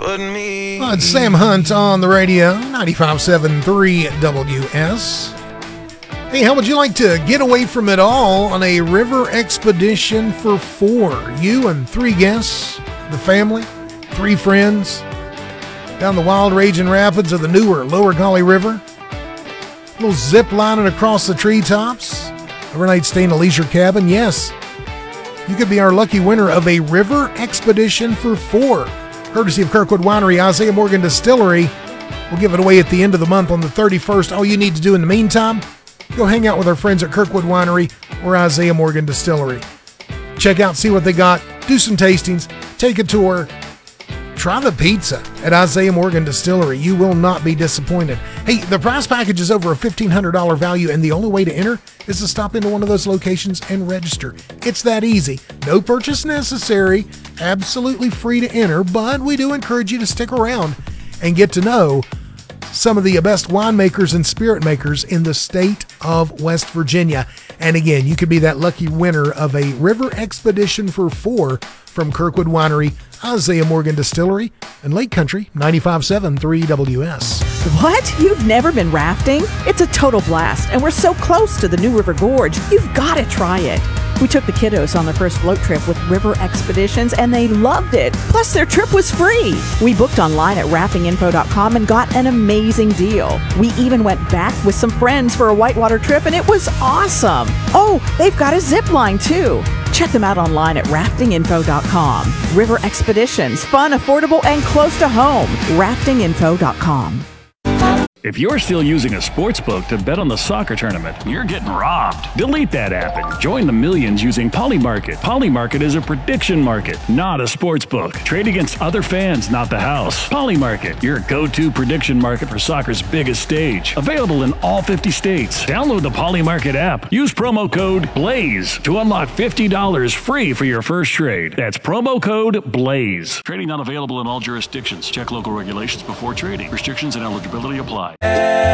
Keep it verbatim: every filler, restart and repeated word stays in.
but me. Well, it's Sam Hunt on the radio, ninety-five point seven point three W S. Hey, how would you like to get away from it all on a river expedition for four? You and three guests, the family, three friends, down the wild raging rapids of the newer Lower Gauley River. A little zip lining across the treetops. Overnight stay in a leisure cabin. Yes, you could be our lucky winner of a river expedition for four. Courtesy of Kirkwood Winery, Isaiah Morgan Distillery. We'll give it away at the end of the month on the thirty-first. All you need to do in the meantime, go hang out with our friends at Kirkwood Winery or Isaiah Morgan Distillery. Check out, see what they got, do some tastings, take a tour, try the pizza at Isaiah Morgan Distillery. You will not be disappointed. Hey, the prize package is over a fifteen hundred dollars value, and the only way to enter is to stop into one of those locations and register. It's that easy. No purchase necessary. Absolutely free to enter, but we do encourage you to stick around and get to know some of the best winemakers and spirit makers in the state of West Virginia. And again, you could be that lucky winner of a river expedition for four from Kirkwood Winery, Isaiah Morgan Distillery, and Lake Country, ninety-five point seven point three W S. What? You've never been rafting? It's a total blast, and we're so close to the New River Gorge. You've got to try it. We took the kiddos on their first float trip with River Expeditions, and they loved it. Plus, their trip was free. We booked online at rafting info dot com and got an amazing deal. We even went back with some friends for a whitewater trip, and it was awesome. Oh, they've got a zip line, too. Check them out online at rafting info dot com. River Expeditions, fun, affordable, and close to home. rafting info dot com. If you're still using a sports book to bet on the soccer tournament, you're getting robbed. Delete that app and join the millions using Polymarket. Polymarket is a prediction market, not a sports book. Trade against other fans, not the house. Polymarket, your go-to prediction market for soccer's biggest stage. Available in all fifty states. Download the Polymarket app. Use promo code BLAZE to unlock fifty dollars free for your first trade. That's promo code BLAZE. Trading not available in all jurisdictions. Check local regulations before trading. Restrictions and eligibility apply.